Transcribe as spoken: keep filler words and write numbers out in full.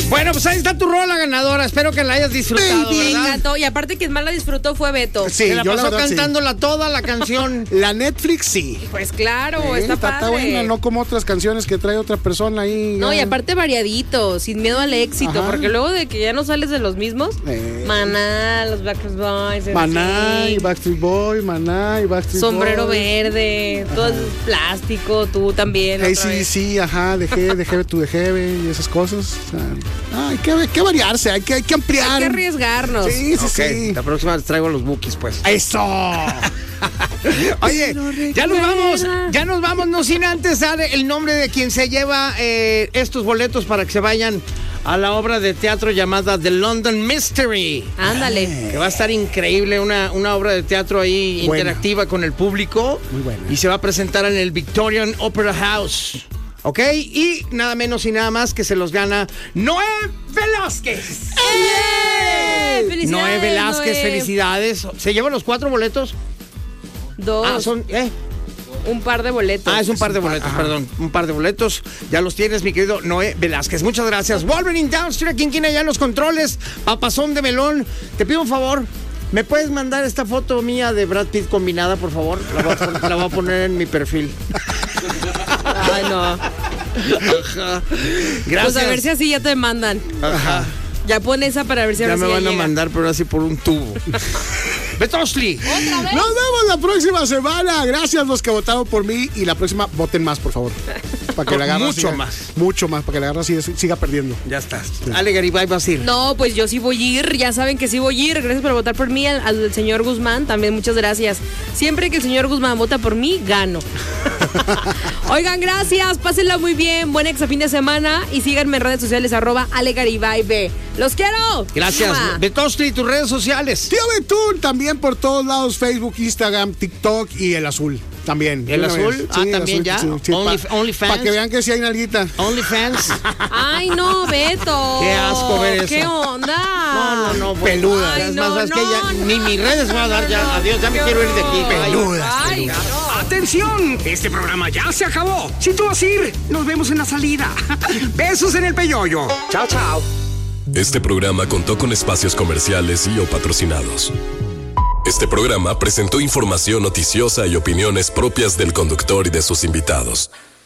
Bueno, pues ahí está tu rola ganadora. Espero que la hayas disfrutado, Me ¿verdad? encantó. Y aparte, quien más la disfrutó fue Beto. Sí, Se la yo la pasó verdad, cantándola toda la canción. sí. La Netflix, sí. Pues claro, Sí, está, está, padre. está buena, no como otras canciones que trae otra persona ahí. No, ya. y aparte variadito, sin miedo al éxito, Ajá. porque luego de que ya no sales de los mismos, Eh. Maná, los Backstreet Boys, Maná y N Sync, Backstreet Boy, Maná y Backstreet Sombrero Boy. Verde, todo es plástico, tú también. Hey, otra sí, vez. sí, ajá, dejé, dejé tu dejé y esas cosas. O sea, ah, hay, que, hay que variarse, hay que, hay que ampliar. Hay que arriesgarnos. Sí, sí, Ok, sí. la próxima les traigo los bookies, pues. ¡Eso! Oye, ya nos vamos, ya nos vamos, no sin antes dar el nombre de quien se lleva eh, estos boletos para que se vayan a la obra de teatro llamada The London Mystery. Ándale. Que va a estar increíble, una, una obra de teatro ahí Buena. interactiva con el público. Muy buena. Y se va a presentar en el Victorian Opera House. ¿Ok? Y nada menos y nada más que se los gana Noé Velázquez. ¡Eh! ¡Felicidades, Noé Velázquez, Noé! felicidades. ¿Se llevan los cuatro boletos? Dos. Ah, son... ¿eh? Un par de boletos. Ah, es un par de boletos, perdón. Un par de boletos. Ya los tienes, mi querido Noé Velázquez. Muchas gracias. Wolverine Downstreet, quien tiene allá los controles. Papazón de melón. Te pido un favor. ¿Me puedes mandar esta foto mía de Brad Pitt combinada, por favor? La voy a, pon- la voy a poner en mi perfil. Ay, no. Ajá. Gracias. Pues a ver si así ya te mandan. Ajá. Ya pon esa para ver si Ya ahora me sí van a llega. mandar, pero así por un tubo. Betosli. ¿Otra vez? Nos vemos la próxima semana. Gracias los que votaron por mí. Y la próxima, voten más, por favor. Para que la agarra Mucho siga- más. Mucho más, para que la agarra siga, siga perdiendo. Ya está. Ale Garibay, vas a ir. No, pues yo sí voy a ir, ya saben que sí voy a ir. Gracias por votar por mí, al, al señor Guzmán, también muchas gracias. Siempre que el señor Guzmán vota por mí, gano. Oigan, gracias, pásenla muy bien, buen ex fin de semana y síganme en redes sociales, arroba Ale Garibay B. ¡Los quiero! Gracias. ¡Mua! Betosli, tus redes sociales. Tío Betún, también por todos lados, Facebook, Instagram, TikTok y el azul. También. ¿El Una azul? vez. Ah, ¿también ya? Only- Para OnlyFans. que vean que sí hay nalguita. OnlyFans. Ay, no, Beto. Qué asco ver eso. ¿Qué onda? No, no, no. bueno. Peluda. Ay, Es no, más, es que no, ya no, ni mis redes van a dar ya. Adiós, ya me Qué quiero ir de aquí. horror. Bye. Peludas, Ay, peludas. no. ¡Atención! Este programa ya se acabó. Si tú vas a ir, nos vemos en la salida. Besos en el peyoyo. Chao, chao. Este programa contó con espacios comerciales y o patrocinados. Este programa presentó información noticiosa y opiniones propias del conductor y de sus invitados.